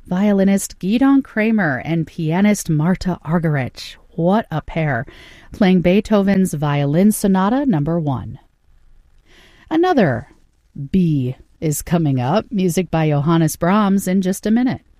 violinist Gidon Kramer and pianist Marta Argerich. What a pair, playing Beethoven's Violin Sonata No. 1. Another B is coming up, music by Johannes Brahms, in just a minute.